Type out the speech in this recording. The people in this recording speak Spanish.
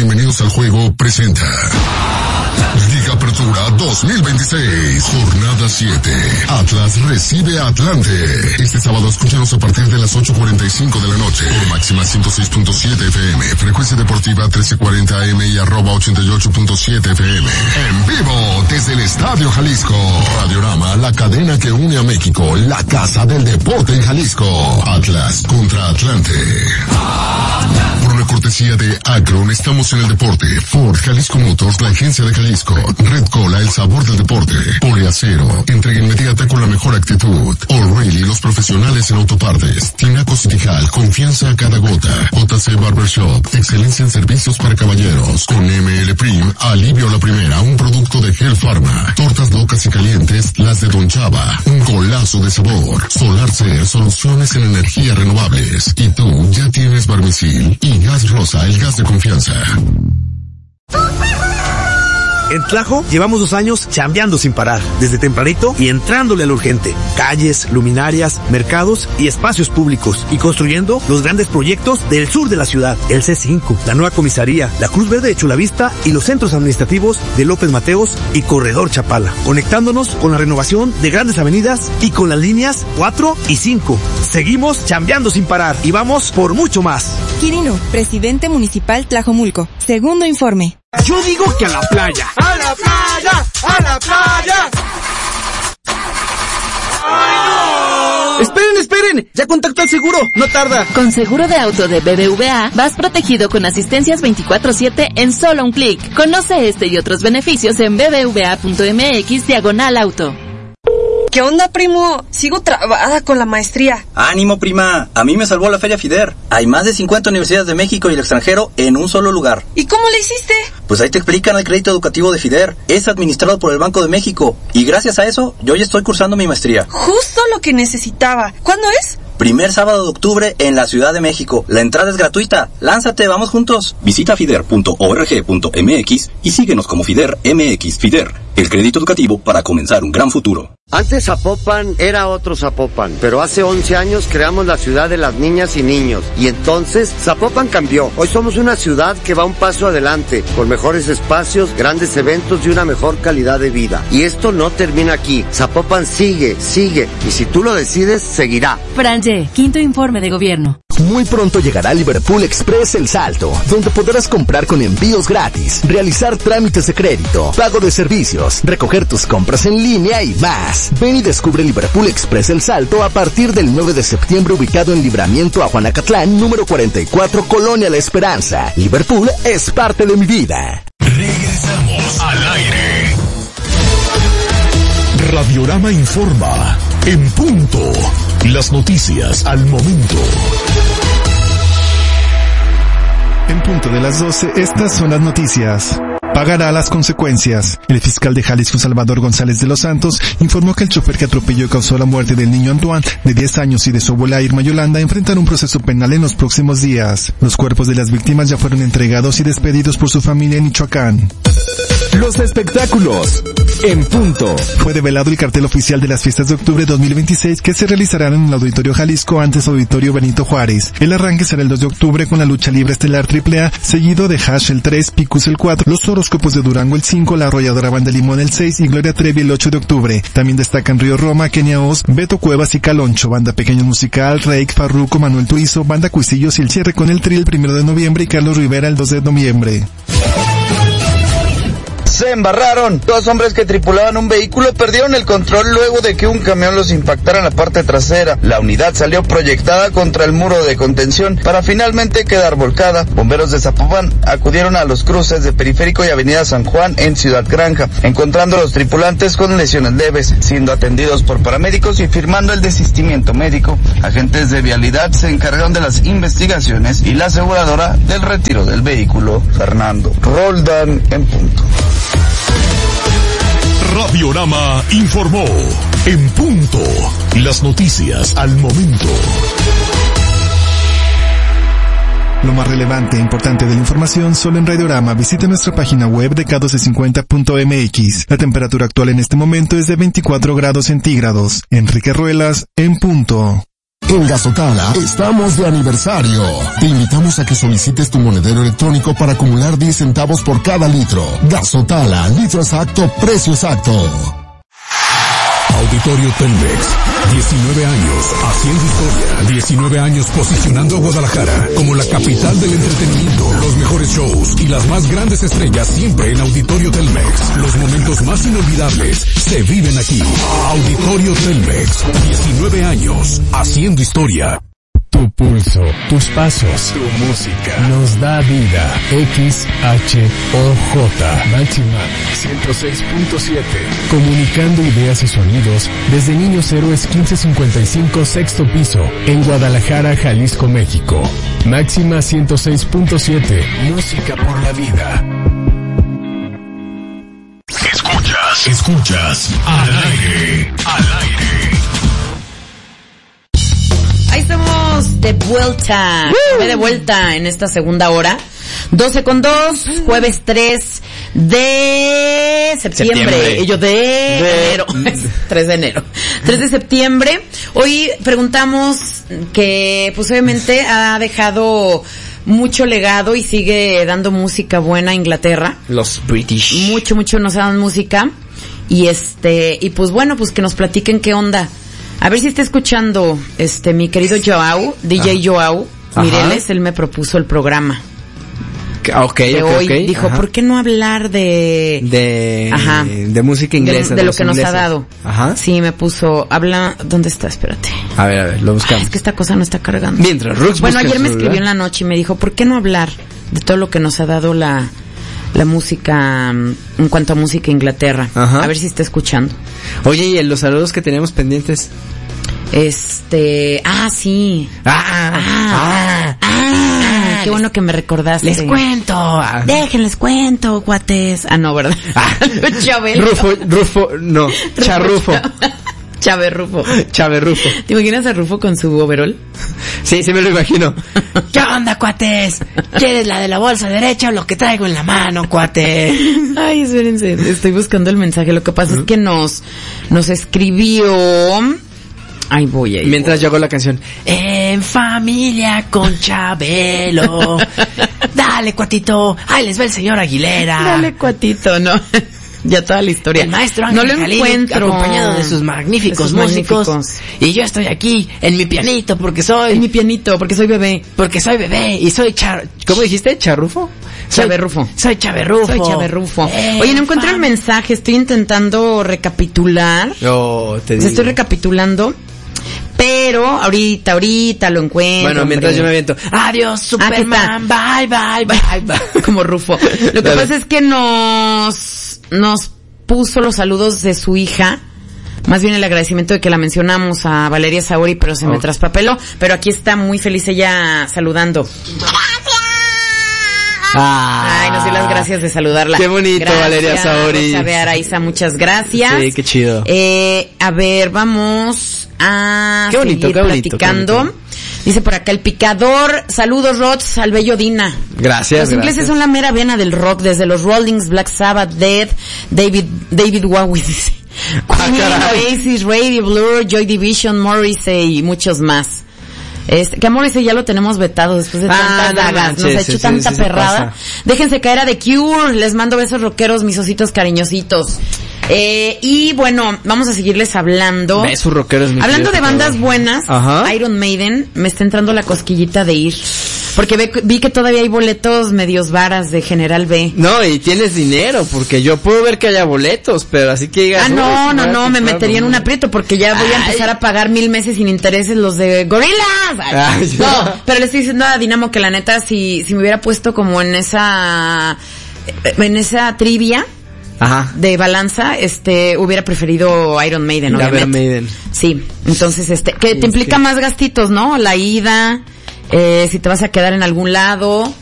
Bienvenidos al Juego presenta Liga Apertura 2026, jornada 7. Atlas recibe a Atlante. Este sábado escúchanos a partir de las 8:45 de la noche. Por máxima 106.7 FM, frecuencia deportiva 1340 AM y @88.7 FM. En vivo desde el Estadio Jalisco. Radiorama, la cadena que une a México, la casa del deporte en Jalisco. Atlas contra Atlante. Por una cortesía de Akron, estamos en el deporte. Ford, Jalisco Motors, la agencia de Jalisco. Red Cola, el sabor del deporte. Poliacero, entrega inmediata con la mejor actitud. O'Reilly, los profesionales en autopartes. Tinaco Citijal, confianza a cada gota. JC Barbershop, excelencia en servicios para caballeros. Con ML Prim, alivio a la primera, un producto de Hell Pharma. Tortas locas y calientes, las de Don Chava, un golazo de sabor. Solar Ser, soluciones en energías renovables. Y tú ya tienes Barmisil y Gas Rosa, el gas de confianza. En Tlajo llevamos 2 años chambeando sin parar, desde tempranito y entrándole al urgente. Calles, luminarias, mercados y espacios públicos, y construyendo los grandes proyectos del sur de la ciudad. El C5, la nueva comisaría, la Cruz Verde de Chulavista y los centros administrativos de López Mateos y Corredor Chapala. Conectándonos con la renovación de grandes avenidas y con las líneas 4 y 5. Seguimos chambeando sin parar y vamos por mucho más. Quirino, presidente municipal Tlajomulco. Segundo informe. Yo digo que a la playa. ¡A la playa! ¡A la playa! ¡Ay, no! ¡Esperen! ¡Ya contacto al seguro! ¡No tarda! Con seguro de auto de BBVA, vas protegido con asistencias 24/7 en solo un clic. Conoce este y otros beneficios en bbva.mx/auto. ¿Qué onda, primo? Sigo trabada con la maestría. ¡Ánimo, prima! A mí me salvó la Feria FIDER. Hay más de 50 universidades de México y el extranjero en un solo lugar. ¿Y cómo le hiciste? Pues ahí te explican el crédito educativo de FIDER. Es administrado por el Banco de México. Y gracias a eso, yo ya estoy cursando mi maestría. Justo lo que necesitaba. ¿Cuándo es? Primer sábado de octubre en la Ciudad de México. La entrada es gratuita. ¡Lánzate, vamos juntos! Visita fider.org.mx y síguenos como FIDER MX. FIDER, el crédito educativo para comenzar un gran futuro. Antes Zapopan era otro Zapopan, pero hace 11 años creamos la ciudad de las niñas y niños. Y entonces Zapopan cambió. Hoy somos una ciudad que va un paso adelante, con mejores espacios, grandes eventos y una mejor calidad de vida. Y esto no termina aquí. Zapopan sigue, y si tú lo decides, seguirá. Franje, quinto informe de gobierno. Muy pronto llegará Liverpool Express El Salto, donde podrás comprar con envíos gratis, realizar trámites de crédito, pago de servicios, recoger tus compras en línea y más. Ven y descubre Liverpool Express El Salto a partir del 9 de septiembre, ubicado en Libramiento a Juanacatlán, número 44, Colonia La Esperanza. Liverpool es parte de mi vida. Regresamos al aire. Radiorama informa. En punto. Las noticias al momento. En punto de las 12, estas son las noticias. Pagará las consecuencias. El fiscal de Jalisco, Salvador González de los Santos, informó que el chofer que atropelló y causó la muerte del niño Antoine, de 10 años, y de su abuela Irma Yolanda, enfrentarán un proceso penal en los próximos días. Los cuerpos de las víctimas ya fueron entregados y despedidos por su familia en Michoacán. Los espectáculos. En punto. Fue develado el cartel oficial de las fiestas de octubre 2026 que se realizarán en el Auditorio Jalisco, antes Auditorio Benito Juárez. El arranque será el 2 de octubre con la lucha libre estelar AAA, seguido de Hash el 3, Picus el 4, los horóscopos de Durango el 5, la arrolladora Banda Limón el 6 y Gloria Trevi el 8 de octubre. También destacan Río Roma, Kenia Oz, Beto Cuevas y Caloncho, Banda Pequeños Musical, Reik, Farruko, Manuel Turizo, Banda Cuisillos y el cierre con el Tri el 1 de noviembre y Carlos Rivera el 2 de noviembre. Se embarraron. 2 hombres que tripulaban un vehículo perdieron el control luego de que un camión los impactara en la parte trasera. La unidad salió proyectada contra el muro de contención para finalmente quedar volcada. Bomberos de Zapopan acudieron a los cruces de Periférico y Avenida San Juan en Ciudad Granja, encontrando a los tripulantes con lesiones leves, siendo atendidos por paramédicos y firmando el desistimiento médico. Agentes de vialidad se encargaron de las investigaciones y la aseguradora del retiro del vehículo. Fernando Roldán, en punto. Radiorama informó. En punto. Las noticias al momento. Lo más relevante e importante de la información solo en Radiorama. Visite nuestra página web de k1250.mx. La temperatura actual en este momento es de 24 grados centígrados. Enrique Ruelas, en punto. En Gasotala estamos de aniversario. Te invitamos a que solicites tu monedero electrónico para acumular 10 centavos por cada litro. Gasotala, litro exacto, precio exacto. Auditorio Telmex, 19 años haciendo historia, 19 años posicionando a Guadalajara como la capital del entretenimiento, los mejores shows y las más grandes estrellas siempre en Auditorio Telmex. Los momentos más inolvidables se viven aquí. Auditorio Telmex, 19 años haciendo historia. Tu pulso, tus pasos, tu música nos da vida. XHOJ Máxima 106.7. Comunicando ideas y sonidos desde Niños Héroes 1555 sexto piso en Guadalajara, Jalisco, México. Máxima 106.7. Música por la vida. Escuchas al aire. Ahí estamos de vuelta. De vuelta en esta segunda hora. 12:02, jueves 3 de septiembre. Y yo de enero. 3 de enero. 3 de septiembre. Hoy preguntamos que, pues obviamente, ha dejado mucho legado y sigue dando música buena a Inglaterra. Los British. Mucho nos dan música. Y pues bueno, pues que nos platiquen qué onda. A ver si está escuchando mi querido Joao, DJ Joao Mireles, él me propuso el programa. Okay. Dijo, ¿por qué no hablar de música inglesa? De lo que nos ha dado. Ajá. Sí, me puso, ¿dónde está? Espérate. A ver, lo buscamos. Es que esta cosa no está cargando. Mientras Rux Bueno, ayer me escribió en la noche y me dijo, ¿por qué no hablar de todo lo que nos ha dado la música, en cuanto a música Inglaterra? Ajá. A ver si está escuchando. Oye, ¿y los saludos que teníamos pendientes? Sí. Qué bueno que me recordaste. Les cuento. Déjenles cuento, guates. No, ¿verdad? Chabelo. Rufo, no. Charrufo. Chaverrufo. ¿Te imaginas a Rufo con su overol? Sí, me lo imagino. ¿Qué onda, cuates? ¿Quieres la de la bolsa derecha o lo que traigo en la mano, cuate? Ay, espérense, estoy buscando el mensaje. Lo que pasa es que nos escribió... Ahí voy. Mientras yo hago la canción. En familia con Chabelo. Dale, cuatito. Ahí les va el señor Aguilera. Dale, cuatito, ¿no? Ya toda la historia. El maestro Ángel no lo encuentro. Acompañado de sus magníficos músicos. Y yo estoy aquí en mi pianito porque soy bebé. Porque soy bebé y soy ¿Cómo dijiste? ¿Charrufo? Chaverrufo. Soy Chaverrufo. Oye, no encuentro el mensaje. Estoy intentando recapitular. Estoy recapitulando. Pero ahorita lo encuentro. Bueno, mientras yo me aviento. Adiós, Superman. Bye. Como Rufo. Lo que pasa es que nos puso los saludos de su hija. Más bien el agradecimiento de que la mencionamos a Valeria Saori, pero se me traspapeló. Pero aquí está muy feliz ella saludando. Ay, nos dio las gracias de saludarla. Qué bonito, gracias, Valeria Saori. Rosa Bea Araiza, muchas gracias. Sí, qué chido. A ver, vamos a seguir platicando. Qué bonito. Dice por acá el picador, saludos Rods al bello Dina. Gracias. Los ingleses son la mera vena del rock, desde los Rollings, Black Sabbath, Dead, David Bowie, dice. Oasis, Radio Blur, Joy Division, Morrissey y muchos más. Que a Morrissey ya lo tenemos vetado después de tantas dagas, nos ha hecho tanta perrada. Déjense caer a The Cure, les mando besos rockeros, mis ositos cariñositos. Y bueno, vamos a seguirles hablando. Besos rockeros, hablando de bandas buenas. Ajá. Iron Maiden, me está entrando la cosquillita de ir. Porque vi que todavía hay boletos medios varas de General B. No, y tienes dinero, porque yo puedo ver que haya boletos, pero así que digas... No, me metería en un aprieto, porque ya voy a empezar a pagar 1,000 meses sin intereses los de Gorillaz. No, pero le estoy diciendo a Dinamo que la neta, si me hubiera puesto como en esa trivia... Ajá. De balanza, hubiera preferido Iron Maiden, obviamente. Iron Maiden. Sí, entonces que te implica más gastitos, ¿no? La ida, si te vas a quedar en algún lado,